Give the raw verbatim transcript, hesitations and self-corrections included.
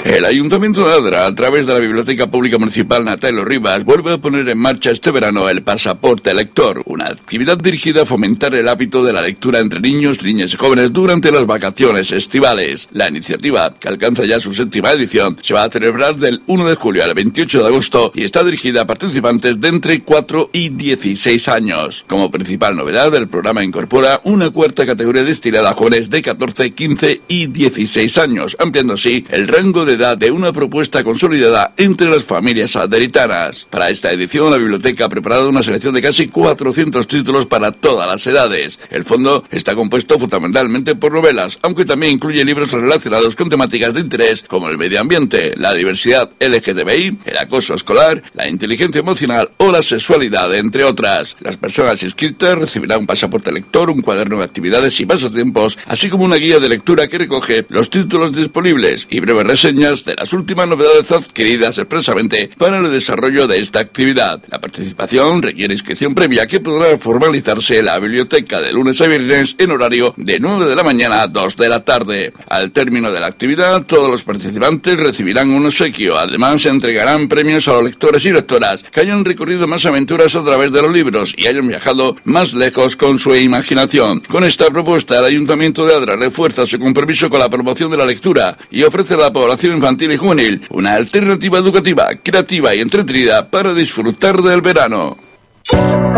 El Ayuntamiento de Adra, a través de la Biblioteca Pública Municipal Natalio Rivas, vuelve a poner en marcha este verano el Pasaporte Lector, una actividad dirigida a fomentar el hábito de la lectura entre niños, niñas y jóvenes durante las vacaciones estivales. La iniciativa, que alcanza ya su séptima edición, se va a celebrar del uno de julio al veintiocho de agosto y está dirigida a participantes de entre cuatro y dieciséis años. Como principal novedad, el programa incorpora una cuarta categoría destinada a jóvenes de catorce, quince y dieciséis años, ampliando así el rango de edad de una propuesta consolidada entre las familias aderitanas. Para esta edición, la biblioteca ha preparado una selección de casi cuatrocientos títulos para todas las edades. El fondo está compuesto fundamentalmente por novelas, aunque también incluye libros relacionados con temáticas de interés como el medio ambiente, la diversidad L G T B I, el acoso escolar, la inteligencia emocional o la sexualidad, entre otras. Las personas inscritas recibirán un pasaporte lector, un cuaderno de actividades y pasatiempos, así como una guía de lectura que recoge los títulos disponibles y breves reseñas de las últimas novedades adquiridas expresamente para el desarrollo de esta actividad. La participación requiere inscripción previa que podrá formalizarse en la biblioteca de lunes a viernes en horario de nueve de la mañana a dos de la tarde. Al término de la actividad, todos los participantes recibirán un obsequio. Además, se entregarán premios a los lectores y lectoras que hayan recorrido más aventuras a través de los libros y hayan viajado más lejos con su imaginación. Con esta propuesta, el Ayuntamiento de Adra refuerza su compromiso con la promoción de la lectura y ofrece a la población infantil y juvenil una alternativa educativa, creativa y entretenida para disfrutar del verano.